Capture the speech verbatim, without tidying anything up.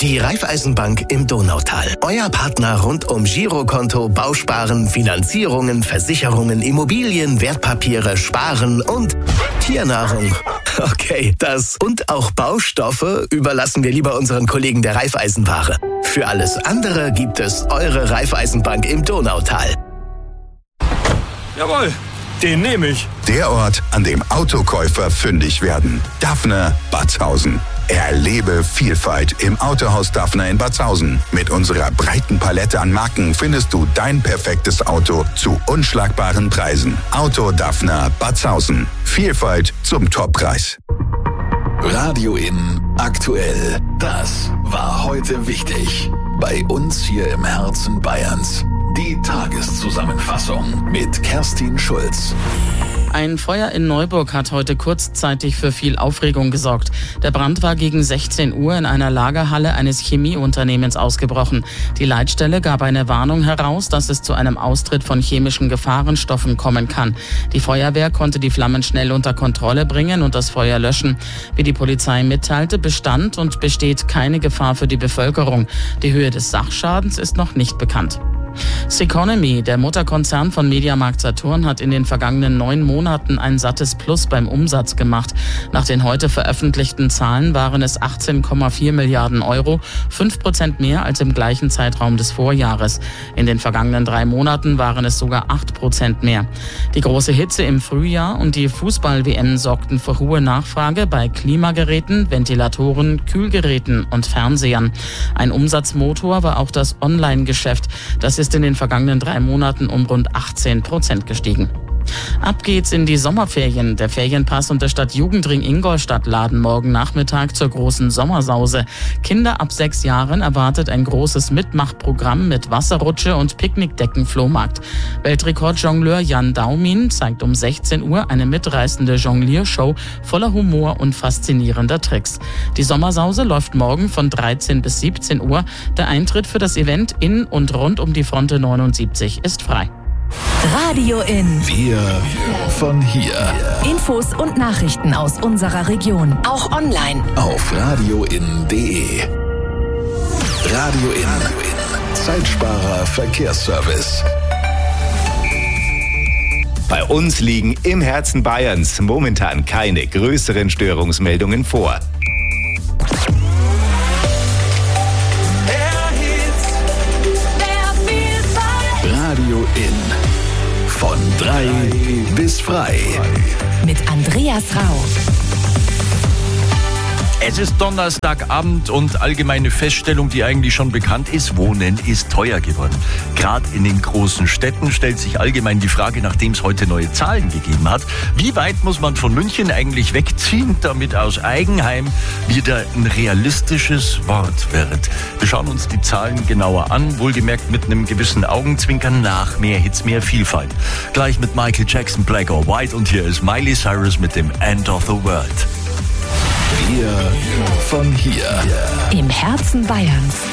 Die Raiffeisenbank im Donautal. Euer Partner rund um Girokonto, Bausparen, Finanzierungen, Versicherungen, Immobilien, Wertpapiere, Sparen und Tiernahrung. Okay, das und auch Baustoffe überlassen wir lieber unseren Kollegen der Raiffeisenware. Für alles andere gibt es eure Raiffeisenbank im Donautal. Jawohl, den nehme ich. Der Ort, an dem Autokäufer fündig werden. Daphne Batzhausen. Erlebe Vielfalt im Autohaus Daphne in Batzhausen. Mit unserer breiten Palette an Marken findest du dein perfektes Auto zu unschlagbaren Preisen. Auto Daphne Batzhausen. Vielfalt zum Toppreis. Radio In aktuell. Das war heute wichtig. Bei uns hier im Herzen Bayerns. Die Tageszusammenfassung mit Kerstin Schulz. Ein Feuer in Neuburg hat heute kurzzeitig für viel Aufregung gesorgt. Der Brand war gegen sechzehn Uhr in einer Lagerhalle eines Chemieunternehmens ausgebrochen. Die Leitstelle gab eine Warnung heraus, dass es zu einem Austritt von chemischen Gefahrenstoffen kommen kann. Die Feuerwehr konnte die Flammen schnell unter Kontrolle bringen und das Feuer löschen. Wie die Polizei mitteilte, bestand und besteht keine Gefahr für die Bevölkerung. Die Höhe des Sachschadens ist noch nicht bekannt. Ceconomy, der Mutterkonzern von Mediamarkt Saturn, hat in den vergangenen neun Monaten ein sattes Plus beim Umsatz gemacht. Nach den heute veröffentlichten Zahlen waren es achtzehn Komma vier Milliarden Euro, fünf Prozent mehr als im gleichen Zeitraum des Vorjahres. In den vergangenen drei Monaten waren es sogar acht Prozent mehr. Die große Hitze im Frühjahr und die Fußball-W M sorgten für hohe Nachfrage bei Klimageräten, Ventilatoren, Kühlgeräten und Fernsehern. Ein Umsatzmotor war auch das Online-Geschäft. Das ist in den vergangenen drei Monaten um rund achtzehn Prozent gestiegen. Ab geht's in die Sommerferien. Der Ferienpass und der Stadtjugendring Ingolstadt laden morgen Nachmittag zur großen Sommersause. Kinder ab sechs Jahren erwartet ein großes Mitmachprogramm mit Wasserrutsche und Picknickdecken-Flohmarkt. Weltrekordjongleur Jan Daumin zeigt um sechzehn Uhr eine mitreißende Jongliershow voller Humor und faszinierender Tricks. Die Sommersause läuft morgen von dreizehn bis siebzehn Uhr. Der Eintritt für das Event in und rund um die Fronte neunundsiebzig ist frei. Radio In. Wir von hier. Infos und Nachrichten aus unserer Region. Auch online. Auf radioin punkt de. Radio In. Zeitsparer Verkehrsservice. Bei uns liegen im Herzen Bayerns momentan keine größeren Störungsmeldungen vor. Radio In. Von drei bis frei. Mit Andreas Rau. Es ist Donnerstagabend und allgemeine Feststellung, die eigentlich schon bekannt ist: Wohnen ist teuer geworden. Gerade in den großen Städten stellt sich allgemein die Frage, nachdem es heute neue Zahlen gegeben hat, wie weit muss man von München eigentlich wegziehen, damit aus Eigenheim wieder ein realistisches Wort wird. Wir schauen uns die Zahlen genauer an, wohlgemerkt mit einem gewissen Augenzwinkern nach. Mehr Hits, mehr Vielfalt. Gleich mit Michael Jackson, Black or White, und hier ist Miley Cyrus mit dem End of the World. Wir von hier. Im Herzen Bayerns.